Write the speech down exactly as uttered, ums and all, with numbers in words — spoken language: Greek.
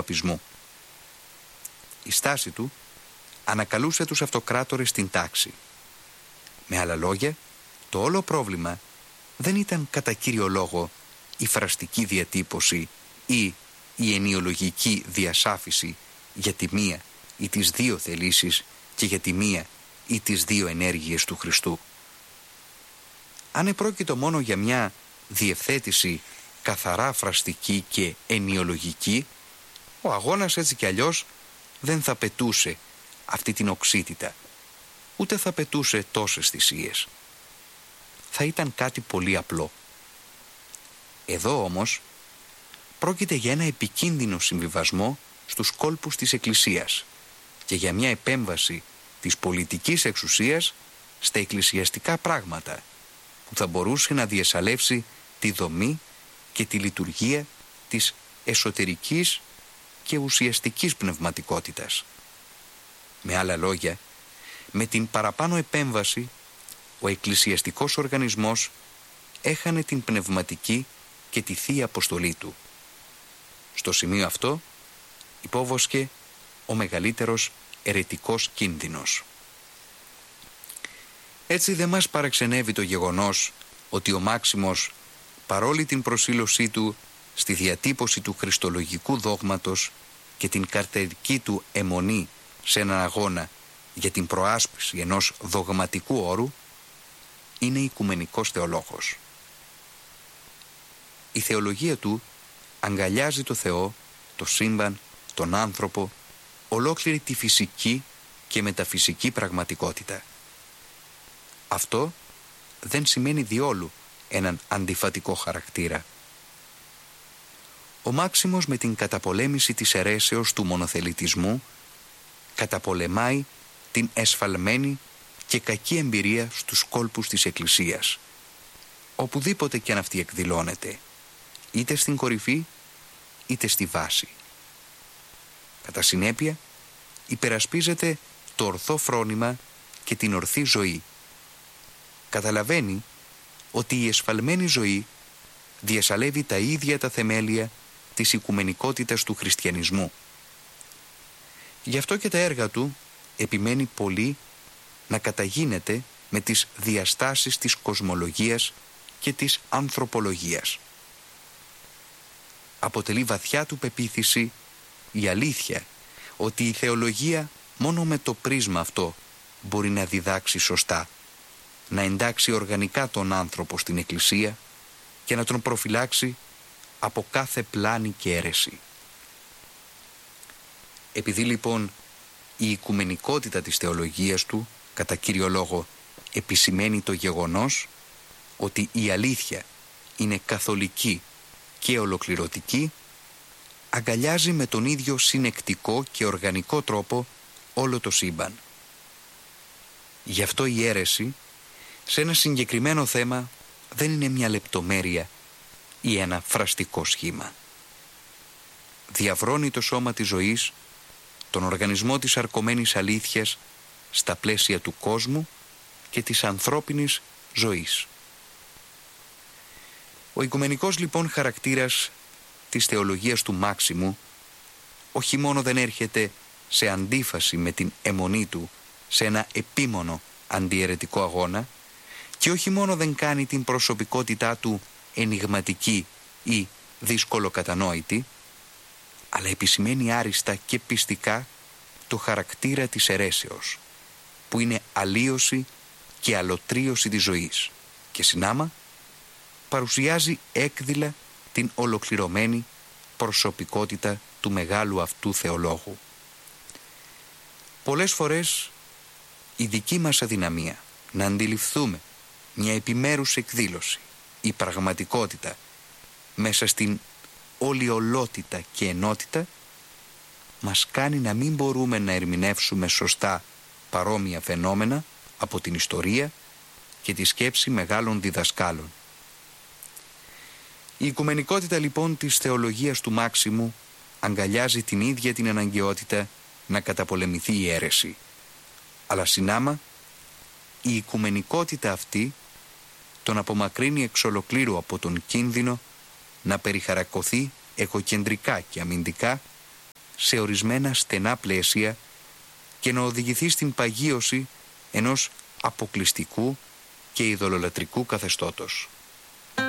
παπισμού. Η στάση του ανακαλούσε τους αυτοκράτορες στην τάξη. Με άλλα λόγια, το όλο πρόβλημα δεν ήταν κατά κύριο λόγο η φραστική διατύπωση ή η ενιολογική διασάφιση για τη μία ή τις δύο θελήσεις και για τη μία ή τις δύο ενέργειες του Χριστού. Αν επρόκειτο μόνο για μια διευθέτηση καθαρά φραστική και ενιολογική, ο αγώνας έτσι κι αλλιώς δεν θα πετούσε αυτή την οξύτητα, ούτε θα πετούσε τόσες θυσίες. Θα ήταν κάτι πολύ απλό. Εδώ όμως πρόκειται για ένα επικίνδυνο συμβιβασμό στους κόλπους της Εκκλησίας και για μια επέμβαση της πολιτικής εξουσίας στα εκκλησιαστικά πράγματα που θα μπορούσε να διεσαλεύσει τη δομή και τη λειτουργία της εσωτερικής και ουσιαστικής πνευματικότητας. Με άλλα λόγια, με την παραπάνω επέμβαση ο εκκλησιαστικός οργανισμός έχανε την πνευματική και τη θεία αποστολή του. Στο σημείο αυτό υπόβοσκε ο μεγαλύτερος αιρετικός κίνδυνος. Έτσι δεν μας παραξενεύει το γεγονός ότι ο Μάξιμος, παρόλη την προσήλωσή του στη διατύπωση του χριστολογικού δόγματος και την καρτερική του αιμονή σε έναν αγώνα για την προάσπιση ενός δογματικού όρου, είναι οικουμενικός θεολόγος. Η θεολογία του αγκαλιάζει το Θεό, το σύμπαν, τον άνθρωπο, ολόκληρη τη φυσική και μεταφυσική πραγματικότητα. Αυτό δεν σημαίνει διόλου έναν αντιφατικό χαρακτήρα. Ο Μάξιμος με την καταπολέμηση της αιρέσεως του μονοθελητισμού καταπολεμάει την εσφαλμένη και κακή εμπειρία στους κόλπους της Εκκλησίας, οπουδήποτε κι αν αυτή εκδηλώνεται, είτε στην κορυφή είτε στη βάση. Κατά συνέπεια, υπερασπίζεται το ορθό φρόνημα και την ορθή ζωή. Καταλαβαίνει ότι η εσφαλμένη ζωή διασαλεύει τα ίδια τα θεμέλια της οικουμενικότητας του χριστιανισμού. Γι' αυτό και τα έργα του επιμένει πολύ να καταγίνεται με τις διαστάσεις της κοσμολογίας και της ανθρωπολογίας. Αποτελεί βαθιά του πεποίθηση η αλήθεια ότι η θεολογία μόνο με το πρίσμα αυτό μπορεί να διδάξει σωστά, να εντάξει οργανικά τον άνθρωπο στην Εκκλησία και να τον προφυλάξει από κάθε πλάνη και αίρεση. Επειδή λοιπόν η οικουμενικότητα της θεολογίας του κατά κύριο λόγο επισημαίνει το γεγονός ότι η αλήθεια είναι καθολική και ολοκληρωτική, αγκαλιάζει με τον ίδιο συνεκτικό και οργανικό τρόπο όλο το σύμπαν. Γι' αυτό η αίρεση σε ένα συγκεκριμένο θέμα δεν είναι μια λεπτομέρεια ή ένα φραστικό σχήμα. Διαβρώνει το σώμα της ζωής, τον οργανισμό της αρκωμένης αλήθειας στα πλαίσια του κόσμου και της ανθρώπινης ζωής. Ο οικουμενικός λοιπόν χαρακτήρας της θεολογίας του Μάξιμου όχι μόνο δεν έρχεται σε αντίφαση με την αιμονή του σε ένα επίμονο αντιαιρετικό αγώνα και όχι μόνο δεν κάνει την προσωπικότητά του ενιγματική ή δύσκολο κατανόητη, αλλά επισημαίνει άριστα και πιστικά το χαρακτήρα της αιρέσεως, που είναι αλλίωση και αλωτρίωση της ζωής και συνάμα παρουσιάζει έκδηλα την ολοκληρωμένη προσωπικότητα του μεγάλου αυτού θεολόγου. Πολλές φορές η δική μας αδυναμία να αντιληφθούμε μια επιμέρους εκδήλωση ή πραγματικότητα μέσα στην ολιολότητα και ενότητα μας κάνει να μην μπορούμε να ερμηνεύσουμε σωστά παρόμοια φαινόμενα από την ιστορία και τη σκέψη μεγάλων διδασκάλων. Η οικουμενικότητα λοιπόν της θεολογίας του Μάξιμου αγκαλιάζει την ίδια την αναγκαιότητα να καταπολεμηθεί η αίρεση. Αλλά συνάμα η οικουμενικότητα αυτή τον απομακρύνει εξ ολοκλήρου από τον κίνδυνο να περιχαρακωθεί εγωκεντρικά και αμυντικά σε ορισμένα στενά πλαίσια και να οδηγηθεί στην παγίωση ενός αποκλειστικού και ειδωλολατρικού καθεστώτος.